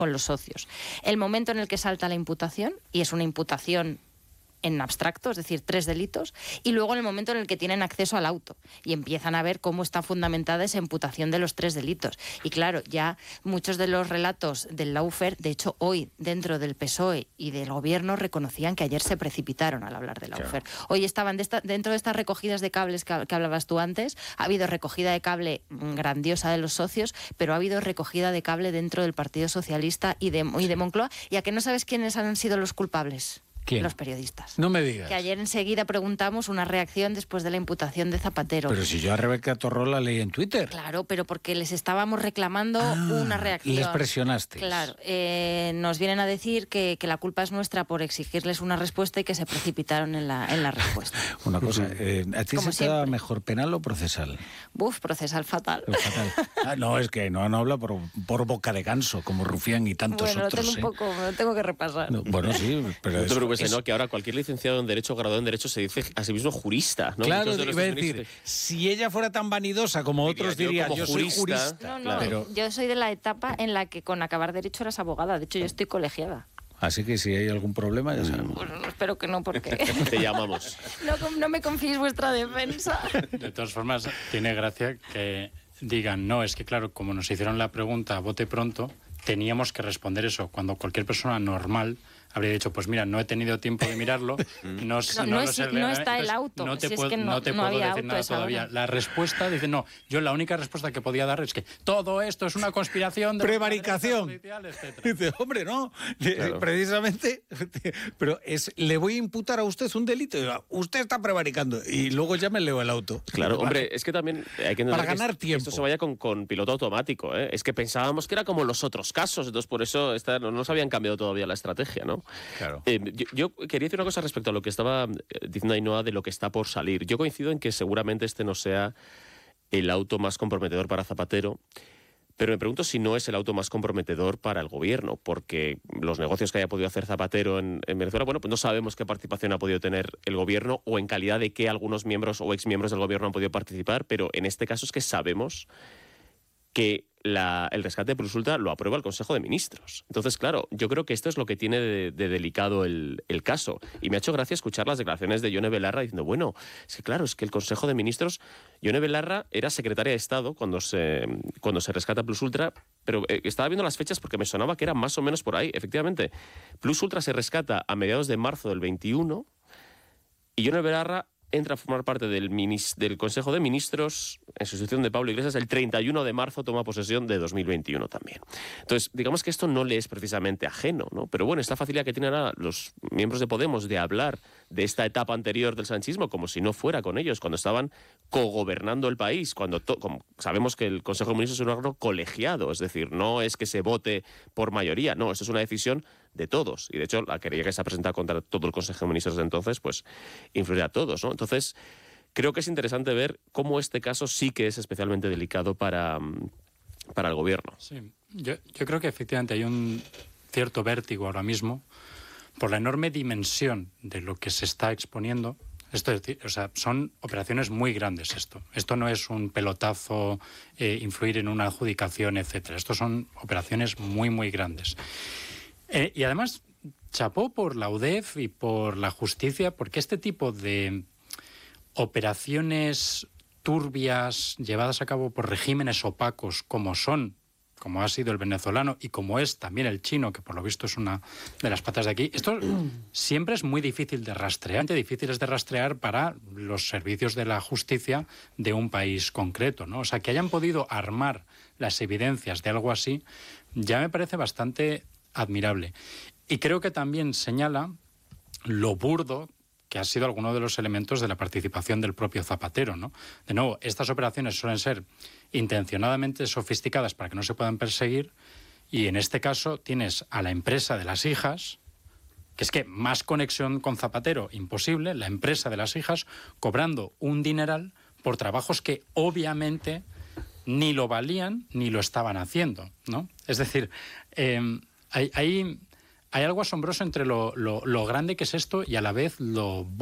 con los socios. El momento en el que salta la imputación, y es una imputación en abstracto, es decir, 3 delitos, y luego en el momento en el que tienen acceso al auto y empiezan a ver cómo está fundamentada esa imputación de los 3 delitos. Y claro, ya muchos de los relatos del lawfare, de hecho hoy dentro del PSOE y del gobierno reconocían que ayer se precipitaron al hablar del lawfare. Claro. Hoy estaban dentro de estas recogidas de cables que hablabas tú antes, ha habido recogida de cable grandiosa de los socios, pero ha habido recogida de cable dentro del Partido Socialista y de Moncloa. ¿Y a que no sabes quiénes han sido los culpables? ¿Quién? Los periodistas. No me digas. Que ayer enseguida preguntamos una reacción después de la imputación de Zapatero. Pero si yo a Rebeca Torró la leí en Twitter. Claro, pero porque les estábamos reclamando una reacción. Y les presionaste. Claro, nos vienen a decir que la culpa es nuestra por exigirles una respuesta y que se precipitaron en la respuesta. Una cosa, ¿a ti se te da mejor penal o procesal? Procesal fatal. Fatal. No, es que no habla por boca de ganso, como Rufián y tantos otros. Lo tengo que repasar. No, bueno, sí, pero ¿no? Que ahora cualquier licenciado en Derecho, graduado en Derecho, se dice a sí mismo jurista, ¿no? Claro, iba a decir, si ella fuera tan vanidosa como otros dirían, yo soy jurista. No, pero yo soy de la etapa en la que con acabar Derecho eras abogada. De hecho, yo estoy colegiada. Así que si hay algún problema, ya sabemos. Bueno, espero que no, porque... Te llamamos. No me confiéis vuestra defensa. De todas formas, tiene gracia que digan, no, es que claro, como nos hicieron la pregunta a bote pronto, teníamos que responder eso, cuando cualquier persona normal habría dicho, pues mira, no he tenido tiempo de mirarlo, no está el auto. No te si puedo, es que no te puedo decir auto nada todavía. La respuesta dice, no, yo la única respuesta que podía dar es que todo esto es una conspiración de prevaricación. Dice, hombre, no, claro. Precisamente, pero le voy a imputar a usted un delito. Usted está prevaricando y luego ya me leo el auto. Claro, hombre, es que también hay que para ganar tiempo. Esto se vaya con piloto automático, ¿eh? Es que pensábamos que era como los otros casos, entonces por eso no se habían cambiado todavía la estrategia, ¿no? Claro. Yo quería decir una cosa respecto a lo que estaba diciendo Ainhoa de lo que está por salir. Yo coincido en que seguramente este no sea el auto más comprometedor para Zapatero, pero me pregunto si no es el auto más comprometedor para el gobierno, porque los negocios que haya podido hacer Zapatero en Venezuela, bueno, pues no sabemos qué participación ha podido tener el gobierno o en calidad de qué algunos miembros o exmiembros del gobierno han podido participar, pero en este caso es que sabemos que el rescate de Plus Ultra lo aprueba el Consejo de Ministros. Entonces, claro, yo creo que esto es lo que tiene de delicado el caso. Y me ha hecho gracia escuchar las declaraciones de Yone Belarra diciendo, bueno, es que claro, es que el Consejo de Ministros... Yone Belarra era secretaria de Estado cuando se rescata Plus Ultra, pero estaba viendo las fechas porque me sonaba que era más o menos por ahí. Efectivamente, Plus Ultra se rescata a mediados de marzo del 21 y Yone Belarra entra a formar parte del Consejo de Ministros en sustitución de Pablo Iglesias el 31 de marzo, toma posesión de 2021 también. Entonces, digamos que esto no le es precisamente ajeno, ¿no? Pero bueno, esta facilidad que tienen ahora los miembros de Podemos de hablar de esta etapa anterior del sanchismo como si no fuera con ellos, cuando estaban cogobernando el país, como sabemos que el Consejo de Ministros es un órgano colegiado, es decir, no es que se vote por mayoría, no, esto es una decisión de todos. Y de hecho, la querella que se ha presentado contra todo el Consejo de Ministros de entonces, pues influirá a todos, ¿no? Entonces, creo que es interesante ver cómo este caso sí que es especialmente delicado para el gobierno. Sí, yo creo que efectivamente hay un cierto vértigo ahora mismo por la enorme dimensión de lo que se está exponiendo. Esto es decir, o sea, son operaciones muy grandes esto. Esto no es un pelotazo, influir en una adjudicación, etcétera. Esto son operaciones muy, muy grandes. Y además, chapó por la UDEF y por la justicia, porque este tipo de operaciones turbias llevadas a cabo por regímenes opacos como ha sido el venezolano y como es también el chino, que por lo visto es una de las patas de aquí, esto siempre es muy difícil de rastrear. Difíciles de rastrear para los servicios de la justicia de un país concreto, ¿no? O sea, que hayan podido armar las evidencias de algo así, ya me parece bastante admirable. Y creo que también señala lo burdo que ha sido alguno de los elementos de la participación del propio Zapatero, ¿no? De nuevo, estas operaciones suelen ser intencionadamente sofisticadas para que no se puedan perseguir, y en este caso tienes a la empresa de las hijas, que es que más conexión con Zapatero imposible, la empresa de las hijas cobrando un dineral por trabajos que obviamente ni lo valían ni lo estaban haciendo, ¿no? Es decir, hay algo asombroso entre lo grande que es esto y a la vez lo